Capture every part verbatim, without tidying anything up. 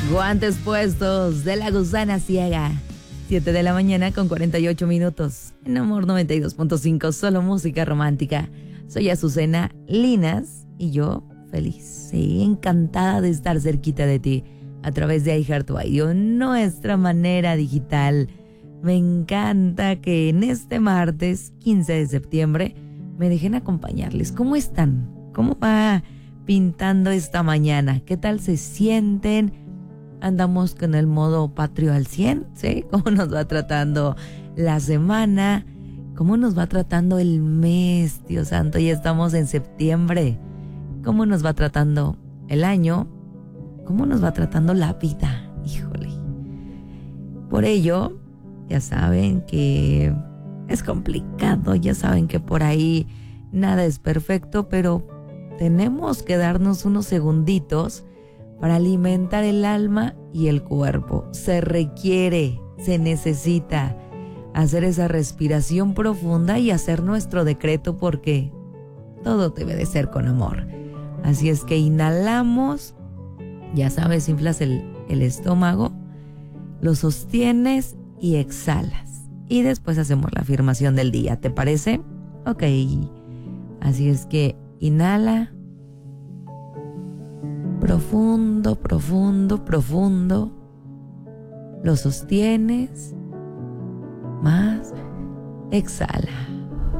Guantes puestos de la gusana ciega. siete de la mañana con cuarenta y ocho minutos. En Amor noventa y dos punto cinco, solo música romántica. Soy Azucena Linas y yo feliz, sí, encantada de estar cerquita de ti a través de iHeartRadio, nuestra manera digital. Me encanta que en este martes quince de septiembre me dejen acompañarles. ¿Cómo están? ¿Cómo va pintando esta mañana? ¿Qué tal se sienten? Andamos con el modo patrio al cien, ¿sí? ¿Cómo nos va tratando la semana? ¿Cómo nos va tratando el mes, Dios santo? Ya estamos en septiembre. ¿Cómo nos va tratando el año? ¿Cómo nos va tratando la vida? Híjole. Por ello, ya saben que es complicado, ya saben que por ahí nada es perfecto, pero tenemos que darnos unos segunditos para alimentar el alma y el cuerpo. Se requiere, se necesita hacer esa respiración profunda y hacer nuestro decreto, porque todo debe de ser con amor. Así es que inhalamos, ya sabes, inflas el, el estómago, lo sostienes y exhalas. Y después hacemos la afirmación del día, ¿te parece? Ok, así es que inhala. Profundo, profundo, profundo. Lo sostienes. Más. Exhala.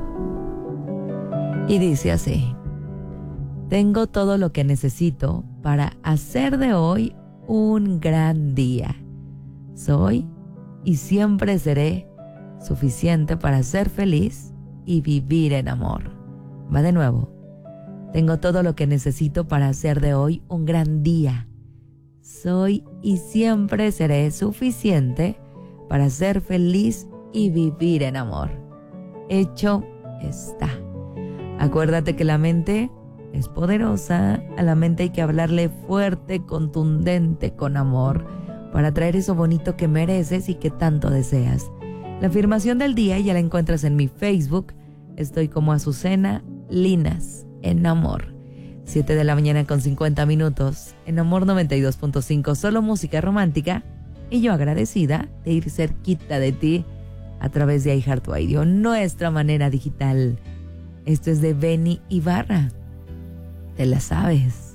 Y dice así: tengo todo lo que necesito para hacer de hoy un gran día. Soy y siempre seré suficiente para ser feliz y vivir en amor. Va de nuevo. Tengo todo lo que necesito para hacer de hoy un gran día. Soy y siempre seré suficiente para ser feliz y vivir en amor. Hecho está. Acuérdate que la mente es poderosa. A la mente hay que hablarle fuerte, contundente, con amor, para traer eso bonito que mereces y que tanto deseas. La afirmación del día ya la encuentras en mi Facebook. Estoy como Azucena Linas. En Amor, siete de la mañana con cincuenta minutos, en Amor noventa y dos punto cinco, solo música romántica, y yo agradecida de ir cerquita de ti a través de iHeartRadio, nuestra manera digital. Esto es de Benny Ibarra, te la sabes.